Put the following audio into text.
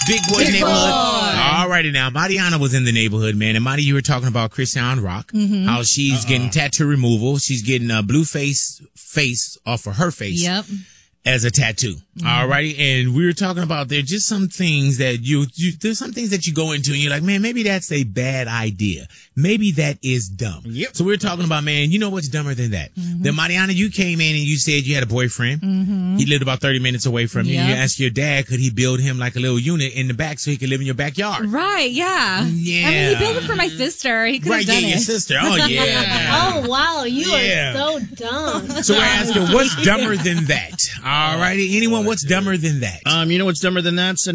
Big Boy neighborhood. All righty now. Mariana was in the neighborhood, man. And Mari, you were talking about Christian Rock. How she's getting tattoo removal. She's getting a blue face off of her face. Yep. As a tattoo. All righty. And we were talking about there's just some things that there's some things that you go into and you're like, man, maybe that's a bad idea. Maybe that is dumb. Yep. So we were talking about, man, you know what's dumber than that? Then Mariana, you came in and you said you had a boyfriend. He lived about 30 minutes away from you. Yep. You asked your dad, could he build him like a little unit in the back so he could live in your backyard? Right, yeah. Yeah. I mean, he built it for my sister. He could have done your it. sister. Oh, yeah. Oh, wow. You are so dumb. So we're asking, what's dumber than that? All righty. Anyone, what's dumber than that? You know what's dumber than that?